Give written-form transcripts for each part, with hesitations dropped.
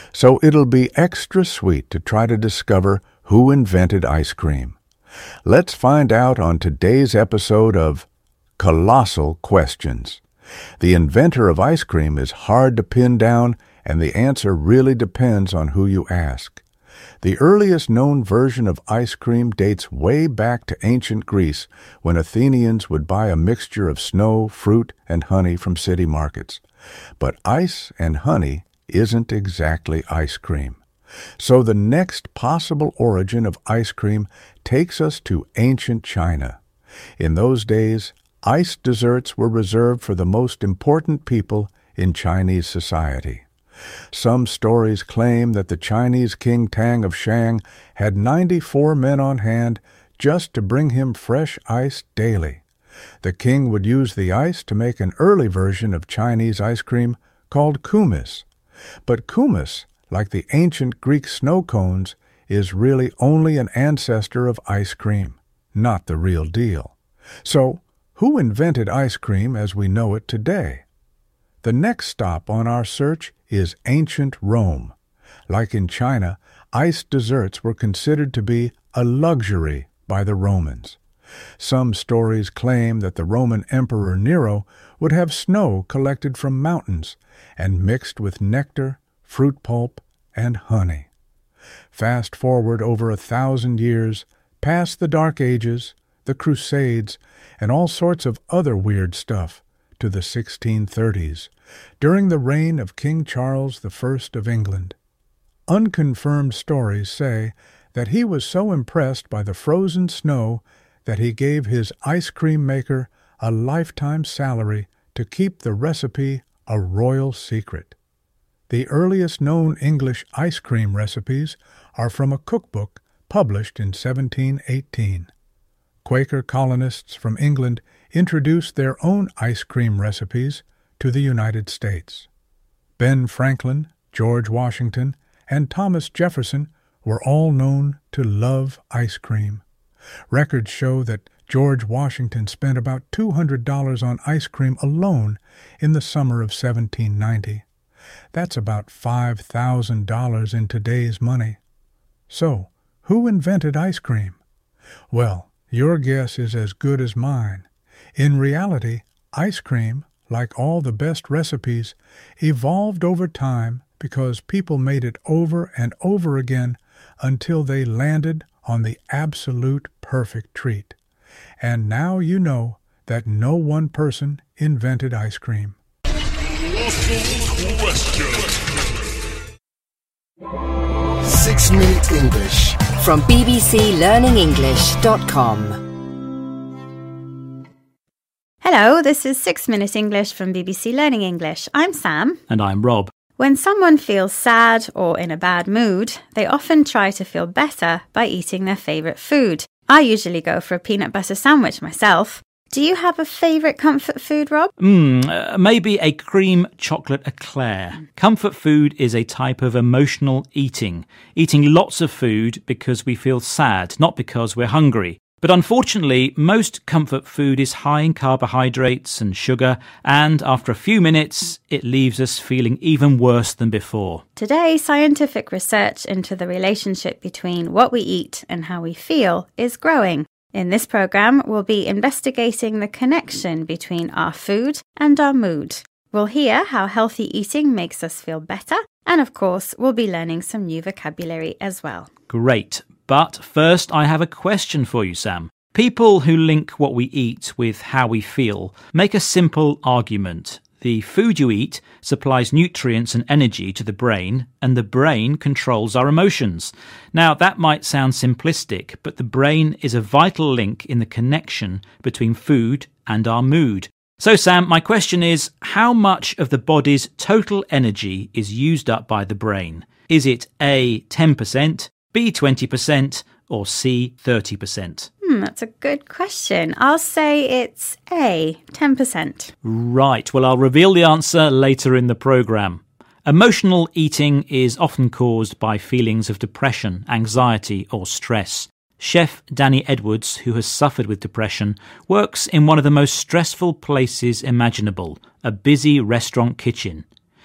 So it'll be extra sweet to try to discover who invented ice cream. Let's find out on today's episode of Colossal Questions. The inventor of ice cream is hard to pin down, and the answer really depends on who you ask. The earliest known version of ice cream dates way back to ancient Greece, when Athenians would buy a mixture of snow, fruit, and honey from city markets. But ice and honey isn't exactly ice cream. So the next possible origin of ice cream takes us to ancient China. In those days, iced desserts were reserved for the most important people in Chinese society. Some stories claim that the Chinese King Tang of Shang had 94 men on hand just to bring him fresh ice daily. The king would use the ice to make an early version of Chinese ice cream called kumis. But kumis, like the ancient Greek snow cones, is really only an ancestor of ice cream, not the real deal. So, who invented ice cream as we know it today? The next stop on our search is ancient Rome. Like in China, iced desserts were considered to be a luxury by the Romans. Some stories claim that the Roman Emperor Nero would have snow collected from mountains and mixed with nectar, fruit pulp, and honey. Fast forward over 1,000 years, past the Dark Ages, the Crusades, and all sorts of other weird stuff, to the 1630s, during the reign of King Charles I of England. Unconfirmed stories say that he was so impressed by the frozen snow that he gave his ice cream maker a lifetime salary to keep the recipe a royal secret. The earliest known English ice cream recipes are from a cookbook published in 1718. Quaker colonists from England introduced their own ice cream recipes to the United States. Ben Franklin, George Washington, and Thomas Jefferson were all known to love ice cream. Records show that George Washington spent about $200 on ice cream alone in the summer of 1790. That's about $5,000 in today's money. So, who invented ice cream? Well, your guess is as good as mine. In reality, ice cream, like all the best recipes, evolved over time because people made it over and over again until they landed on the absolute perfect treat. And now you know that no one person invented ice cream. 6-Minute English from bbclearningenglish.com. Hello, this is 6-Minute English from BBC Learning English. I'm Sam. And I'm Rob. When someone feels sad or in a bad mood, they often try to feel better by eating their favourite food. I usually go for a peanut butter sandwich myself. Do you have a favourite comfort food, Rob? Maybe a cream chocolate eclair. Comfort food is a type of emotional eating lots of food because we feel sad, not because we're hungry. But unfortunately, most comfort food is high in carbohydrates and sugar, and after a few minutes, it leaves us feeling even worse than before. Today, scientific research into the relationship between what we eat and how we feel is growing. In this programme, we'll be investigating the connection between our food and our mood. We'll hear how healthy eating makes us feel better, and of course, we'll be learning some new vocabulary as well. Great. But first, I have a question for you, Sam. People who link what we eat with how we feel make a simple argument. The food you eat supplies nutrients and energy to the brain, and the brain controls our emotions. Now, that might sound simplistic, but the brain is a vital link in the connection between food and our mood. So, Sam, my question is, how much of the body's total energy is used up by the brain? Is it A, 10%, B, 20%, or C, 30%? That's a good question. I'll say it's A, 10%. Right. Well, I'll reveal the answer later in the programme. Emotional eating is often caused by feelings of depression, anxiety, or stress. Chef Danny Edwards, who has suffered with depression, works in one of the most stressful places imaginable, a busy restaurant kitchen.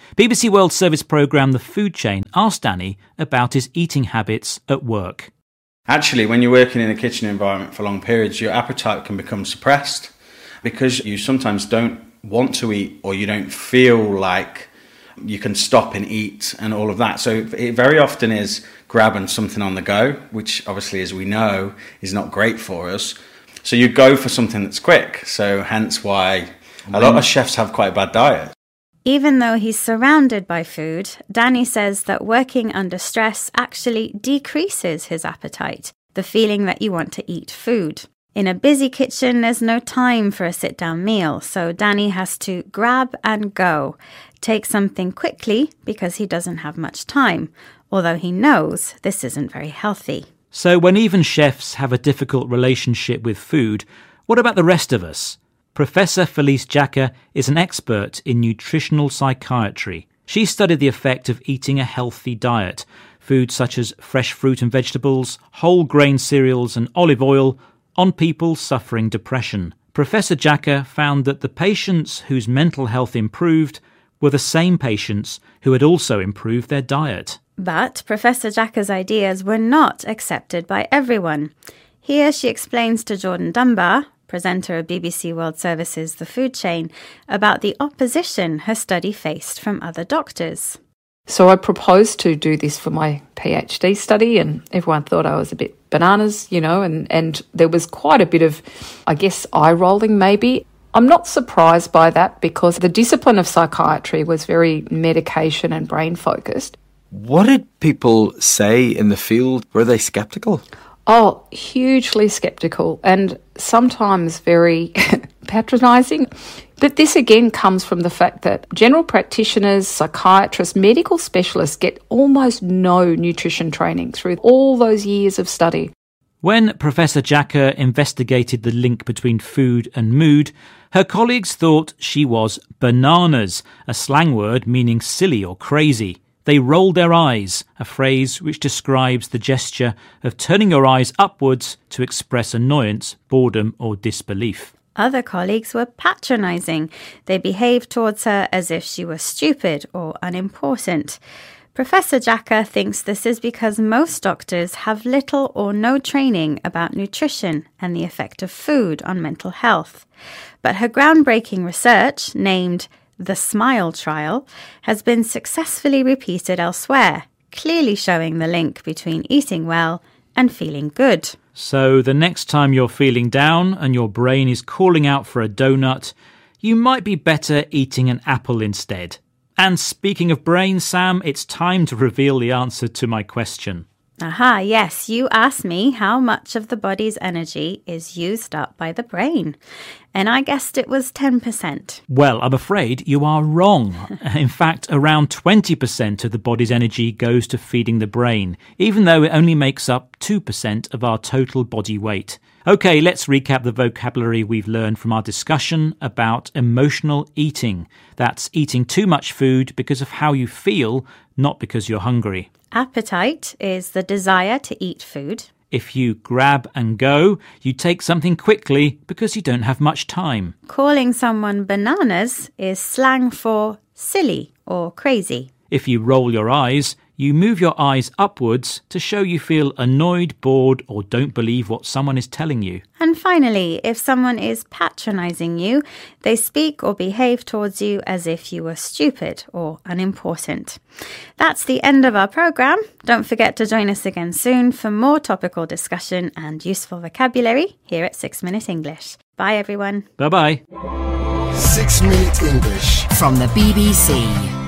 BBC World Service programme The Food Chain asked Danny about his eating habits at work. Actually, when you're working in a kitchen environment for long periods, your appetite can become suppressed because you sometimes don't want to eat, or you don't feel like you can stop and eat and all of that. So it very often is grabbing something on the go, which obviously, as we know, is not great for us. So you go for something that's quick. So hence why a lot of chefs have quite a bad diet. Even though he's surrounded by food, Danny says that working under stress actually decreases his appetite, the feeling that you want to eat food. In a busy kitchen, there's no time for a sit-down meal, so Danny has to grab and go, take something quickly because he doesn't have much time, although he knows this isn't very healthy. So when even chefs have a difficult relationship with food, what about the rest of us? Professor Felice Jacka is an expert in nutritional psychiatry. She studied the effect of eating a healthy diet, foods such as fresh fruit and vegetables, whole grain cereals and olive oil, on people suffering depression. Professor Jacka found that the patients whose mental health improved were the same patients who had also improved their diet. But Professor Jacka's ideas were not accepted by everyone. Here she explains to Jordan Dunbar, presenter of BBC World Service's The Food Chain, about the opposition her study faced from other doctors. So I proposed to do this for my PhD study, and everyone thought I was a bit bananas, and there was quite a bit of, I guess, eye-rolling maybe. I'm not surprised by that because the discipline of psychiatry was very medication and brain-focused. What did people say in the field? Were they sceptical? Oh, hugely sceptical and sometimes very patronising. But this again comes from the fact that general practitioners, psychiatrists, medical specialists get almost no nutrition training through all those years of study. When Professor Jacka investigated the link between food and mood, her colleagues thought she was bananas, a slang word meaning silly or crazy. They rolled their eyes, a phrase which describes the gesture of turning your eyes upwards to express annoyance, boredom or disbelief. Other colleagues were patronising. They behaved towards her as if she was stupid or unimportant. Professor Jacka thinks this is because most doctors have little or no training about nutrition and the effect of food on mental health. But her groundbreaking research, named The SMILE trial, has been successfully repeated elsewhere, clearly showing the link between eating well and feeling good. So the next time you're feeling down and your brain is calling out for a donut, you might be better eating an apple instead. And speaking of brain, Sam, it's time to reveal the answer to my question. Aha, yes, you asked me how much of the body's energy is used up by the brain. And I guessed it was 10%. Well, I'm afraid you are wrong. In fact, around 20% of the body's energy goes to feeding the brain, even though it only makes up 2% of our total body weight. OK, let's recap the vocabulary we've learned from our discussion about emotional eating. That's eating too much food because of how you feel, not because you're hungry. Appetite is the desire to eat food. If you grab and go, you take something quickly because you don't have much time. Calling someone bananas is slang for silly or crazy. If you roll your eyes, you move your eyes upwards to show you feel annoyed, bored, or don't believe what someone is telling you. And finally, if someone is patronising you, they speak or behave towards you as if you were stupid or unimportant. That's the end of our programme. Don't forget to join us again soon for more topical discussion and useful vocabulary here at 6 Minute English. Bye everyone. Bye-bye. 6 Minute English from the BBC.